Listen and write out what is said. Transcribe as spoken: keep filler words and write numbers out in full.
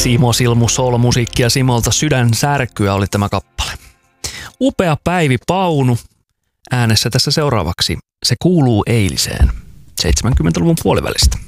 Simo Silmu Soul-musiikkia Simolta, Sydän särkyä oli tämä kappale. Upea Päivi Paunu äänessä tässä seuraavaksi. Se kuuluu eiliseen seitsemänkymmentäluvun puolivälistä.